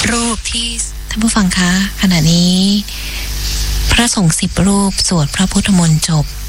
รูปที่ท่านผู้ฟังคะขณะนี้พระสงฆ์10 รูปสวดพระพุทธมนต์จบ